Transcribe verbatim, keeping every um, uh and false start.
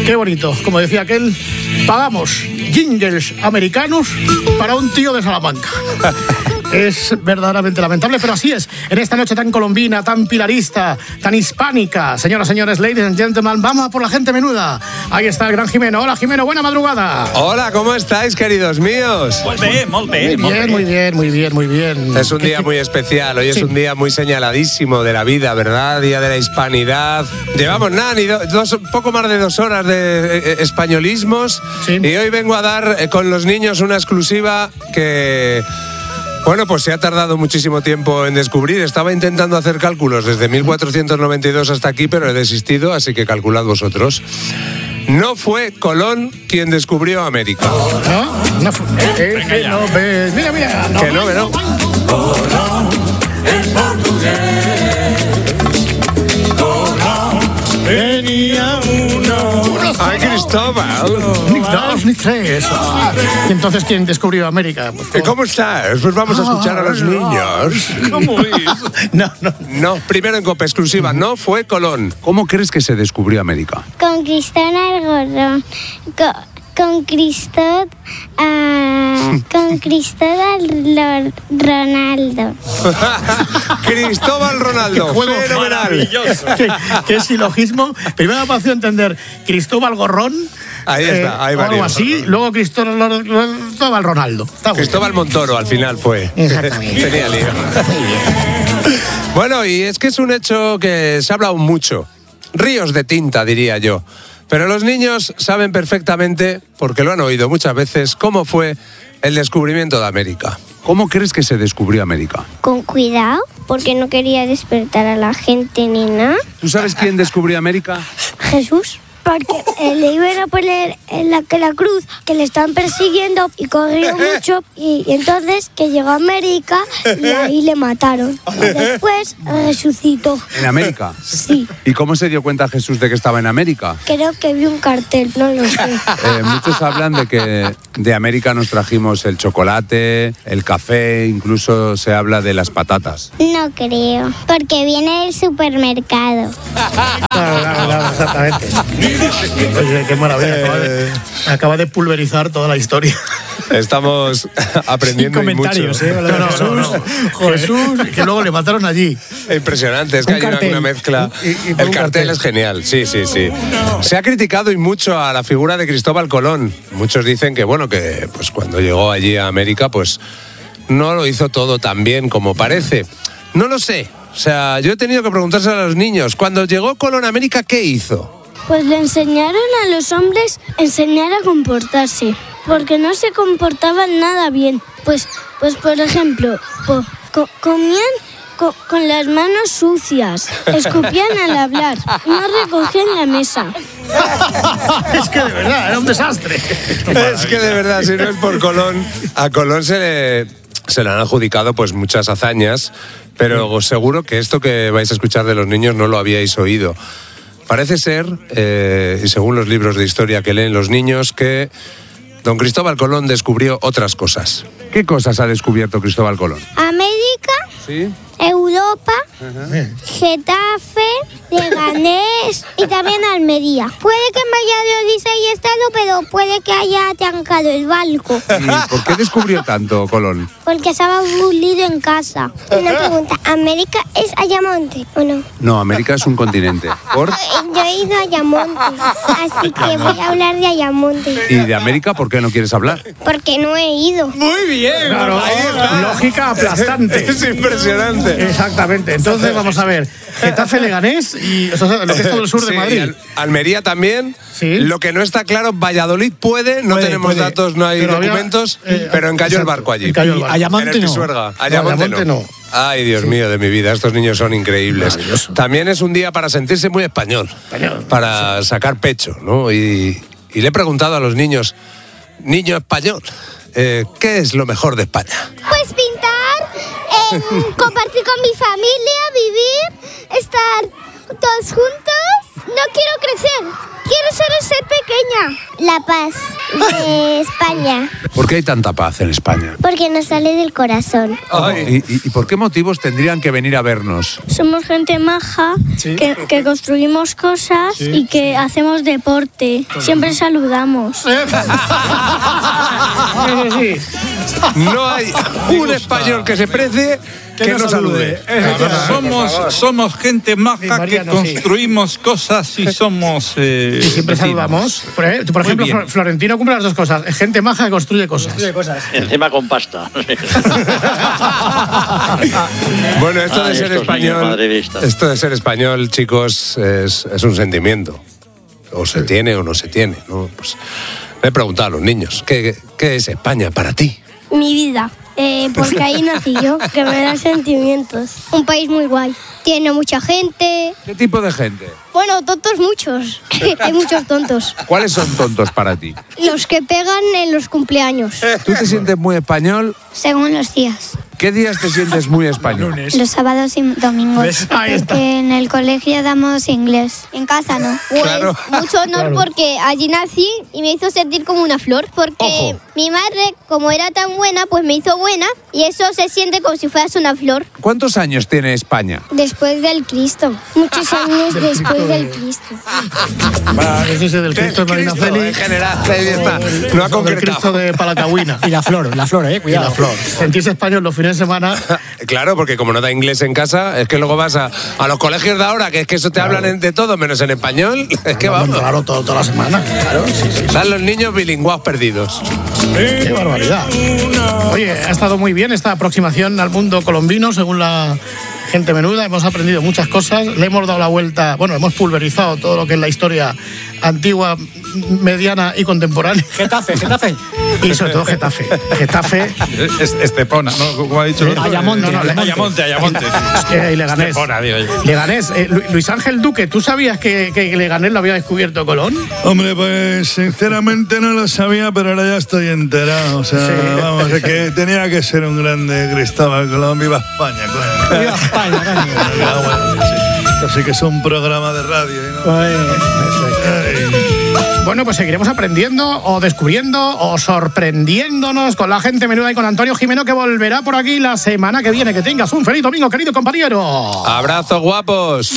Qué bonito. Como decía aquel, pagamos jingles americanos para un tío de Salamanca. Es verdaderamente lamentable, pero así es. En esta noche tan colombina, tan pilarista, tan hispánica. Señoras, señores, ladies and gentlemen, vamos a por la gente menuda. Ahí está el gran Jimeno. Hola, Jimeno, buena madrugada. Hola, ¿cómo estáis, queridos míos? Muy bien, muy bien. Muy bien, muy bien, muy bien, muy bien. Es un día muy especial, hoy es Sí. un día muy señaladísimo de la vida, ¿verdad? Día de la hispanidad. Llevamos nada, ni do- dos, poco más de dos horas de eh, españolismos. Sí. Y hoy vengo a dar eh, con los niños una exclusiva que... Bueno, pues se ha tardado muchísimo tiempo en descubrir. Estaba intentando hacer cálculos desde mil cuatrocientos noventa y dos hasta aquí, pero he desistido, así que calculad vosotros. No fue Colón quien descubrió América. ¿No? No fue. Es que no ves. Mira, mira. Que no, que no. Venía uno. ¡Ay, Cristóbal! Ni dos, ni tres. ¿Y entonces quién descubrió América? Por ¿Y favor. cómo estás? Pues vamos a escuchar a los Ah, niños. ¿Cómo es? No, no. No, primero en Copa Exclusiva, no fue Colón. ¿Cómo crees que se descubrió América? Con Cristóbal Gorrón. Con, con Cristóbal. ah, con Cristóbal Lo- Ronaldo. Cristóbal Ronaldo, Qué juego fenomenal. Maravilloso. ¿Qué, qué silogismo? Primero me pareció entender Cristóbal Gorrón. Ahí está, hay o algo varios. así. Luego Cristóbal, Cristóbal Ronaldo. Está bueno. Cristóbal Montoro al final fue. Exactamente. Tenía lío. Bueno, y es que es un hecho que se ha hablado mucho. Ríos de tinta, diría yo. Pero los niños saben perfectamente, porque lo han oído muchas veces, cómo fue el descubrimiento de América. ¿Cómo crees que se descubrió América? Con cuidado, porque no quería despertar a la gente ni nada. ¿Tú sabes quién descubrió América? Jesús. Porque eh, le iban a poner en la, que la cruz, que le estaban persiguiendo y corrió mucho. Y, y entonces que llegó a América y ahí le mataron. Y después resucitó. ¿En América? Sí, ¿Y cómo se dio cuenta Jesús de que estaba en América? creo que vi un cartel, no lo sé. Eh, muchos hablan de que de América nos trajimos el chocolate, el café, incluso se habla de las patatas. No creo, porque viene del supermercado. Claro, claro, claro, exactamente. Oye, qué maravilla. Acaba de, acaba de pulverizar toda la historia. Estamos aprendiendo Sin y mucho. comentarios, ¿eh? No, no, no, no. Jesús, que luego le mataron allí. Impresionante, es que Un hay una, cartel. una mezcla. Y- y por el un cartel cartel. es genial, sí, sí, sí. Se ha criticado y mucho a la figura de Cristóbal Colón. Muchos dicen que, bueno, que pues cuando llegó allí a América, pues no lo hizo todo tan bien como parece. No lo sé. O sea, yo he tenido que preguntarse a los niños, cuando llegó Colón a América, ¿qué hizo? Pues le enseñaron a los hombres enseñar a comportarse, porque no se comportaban nada bien. Pues, pues por ejemplo, po- co- comían co- con las manos sucias, escupían al hablar, no recogían la mesa. Es que de verdad, era un desastre. Es que de verdad, si no es por Colón, a Colón se le, se le han adjudicado pues muchas hazañas, pero seguro que esto que vais a escuchar de los niños no lo habíais oído. Parece ser, eh, y según los libros de historia que leen los niños, que don Cristóbal Colón descubrió otras cosas. ¿Qué cosas ha descubierto Cristóbal Colón? América, ¿Sí? Europa, Getafe, Leganés y también Almería. Puede que en Valladolid haya estado, pero puede que haya atancado el barco, ¿Y por qué descubrió tanto Colón? porque estaba aburrido en casa. Una pregunta, ¿América es Ayamonte o no? No, América es un continente. ¿Por? Yo he ido a Ayamonte, así que voy a hablar de Ayamonte, ¿Y de América por qué no quieres hablar? porque no he ido. Muy bien, Claro, lógica aplastante. Es impresionante. Exactamente. Entonces, vamos a ver. Getafe, Leganés y o sea, lo que es todo el sur de Sí, Madrid. Al- Almería también. Sí. Lo que no está claro, Valladolid puede, no Puede, tenemos puede. datos, no hay Pero había, documentos, eh, pero encalló el exacto, barco allí. encalló el barco. Ayamonte En el no. Pisuerga. Ayamonte, Ayamonte no. no. Ay, Dios mío, de mi vida, estos niños son increíbles. Maravilloso. También es un día para sentirse muy español, Español. para sacar pecho, ¿no? Y, y le he preguntado a los niños, niño español, eh, ¿qué es lo mejor de España? Pues pintar, eh, compartir con mi familia, vivir, estar todos juntos. No quiero crecer. Quiero ser ser pequeña. La paz de España. ¿Por qué hay tanta paz en España? Porque nos sale del corazón. ¿Y, y, y por qué motivos tendrían que venir a vernos? Somos gente maja, Sí. que, que construimos cosas Sí, y que hacemos deporte. Siempre saludamos. Eso sí. No hay un español que se precie que, Que no no salude. salude. Somos, somos gente Sí, maja que Mariano, sí. construimos cosas y somos. Eh, Y siempre vecinos. saludamos. Por, eh, por ejemplo, bien. Flor- Florentino cumple las dos cosas. Es gente maja que construye cosas. Encima con pasta. Bueno, esto de Ay, ser estos niños español, madridistas. esto de ser español, chicos, es, es un sentimiento. O se tiene o no se tiene, ¿no? Pues le he preguntado a los niños, ¿qué, qué es España para ti? Mi vida. Eh, porque ahí nací yo, que me da sentimientos. Un país muy guay. Tiene mucha gente. ¿Qué tipo de gente? Bueno, tontos muchos. Hay muchos tontos. ¿Cuáles son tontos para ti? Los que pegan en los cumpleaños. ¿Tú te sientes muy español? Según los días. ¿Qué días te sientes muy español? Los sábados y domingos. ¿Ves? Ahí está. Porque en el colegio damos inglés. En casa no. Pues Claro. mucho honor Claro. porque allí nací y me hizo sentir como una flor. Porque Ojo. mi madre, como era tan buena, pues me hizo buena. Y eso se siente como si fueras una flor. ¿Cuántos años tiene España? Después del Cristo. Muchos años después del Cristo. Va, ese es del Cristo de Marina Cristo, Feli. en general, ahí está. No ha Del Cristo concretado. de Palacagüina. Y la flor, la flor, eh, Y cuidado. la flor. Sentirse español los fines de semana. Claro, porque como no da inglés en casa, es que luego vas a, a los colegios de ahora, que es que eso te hablan en- de todo menos en español. Es que vamos. Claro, todo, toda la semana. Claro, sí, sí. Están los niños bilingüados perdidos. Qué barbaridad. Oye, ha estado muy bien esta aproximación al mundo colombino, según la gente menuda. Hemos aprendido muchas cosas. Le hemos dado la vuelta, bueno, hemos pulverizado todo lo que es la historia antigua, mediana y contemporánea. Getafe, Getafe. Y sobre todo Getafe. Getafe, Es- Estepona, ¿no? ¿Cómo ha dicho? el otro? Ayamonte, no, no, Ayamonte, Ayamonte. eh, y Leganés. Estepona, digo yo. Leganés. Eh, Lu- Luis Ángel Duque, ¿tú sabías que, que Leganés lo había descubierto Colón? Hombre, pues sinceramente no lo sabía, pero ahora ya estoy enterado. O sea, Sí. vamos, es que tenía que ser un grande Cristóbal Colón. Viva España, coño. Viva España, coño. Ah, bueno, sí. Así que es un programa de radio. ¿no? Ay. Bueno, pues seguiremos aprendiendo o descubriendo o sorprendiéndonos con la gente menuda y con Antonio Jimeno, que volverá por aquí la semana que viene. Que tengas un feliz domingo, querido compañero. Abrazos guapos.